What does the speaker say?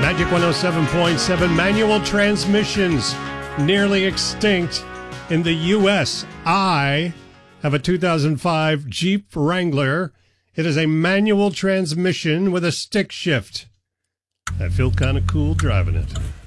Magic 107.7. Manual transmissions nearly extinct in the U.S. I have a 2005 Jeep Wrangler. It is a manual transmission with a stick shift. I feel kind of cool driving it.